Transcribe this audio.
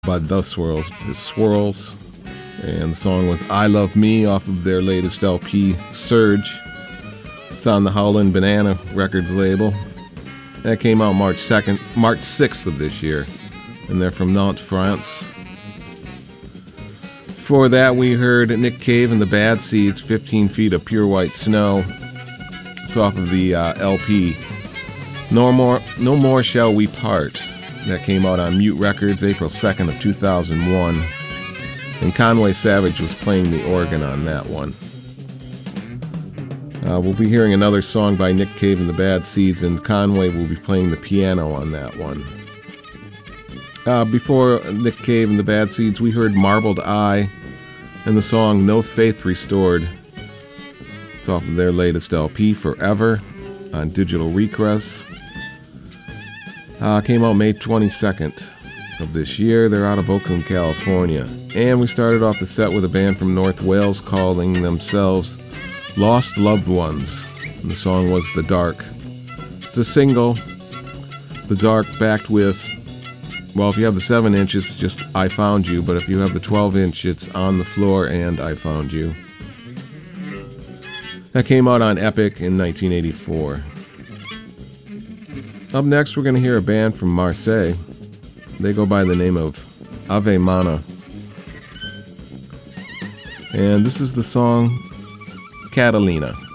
by The Swirls, and the song was I Love Me off of their latest LP, Surge. It's on the Howlin' Banana Records label. That came out March 6th of this year, and they're from Nantes, France. Before that, we heard Nick Cave and the Bad Seeds, 15 Feet of Pure White Snow. It's off of the LP, No More Shall We Part. That came out on Mute Records April 2nd of 2001. And Conway Savage was playing the organ on that one. We'll be hearing another song by Nick Cave and the Bad Seeds, and Conway will be playing the piano on that one. Before Nick Cave and the Bad Seeds, we heard Marbled Eye and the song No Faith Restored. It's off of their latest LP, Forever, on Digital Regress. Came out May 22nd of this year. They're out of Oakland, California. And we started off the set with a band from North Wales calling themselves Lost Loved Ones. And the song was The Dark. It's a single. The Dark backed with, well, if you have the 7-inch, it's just I Found You. But if you have the 12-inch, it's On the Floor and I Found You. That came out on Epic in 1984. Up next, we're going to hear a band from Marseille. They go by the name of Ave Mana. And this is the song Catalina.